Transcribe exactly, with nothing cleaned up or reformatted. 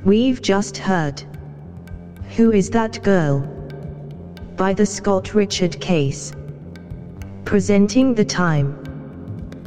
We've just heard Who Is That Girl? By the Scott Richard Case. Presenting the time.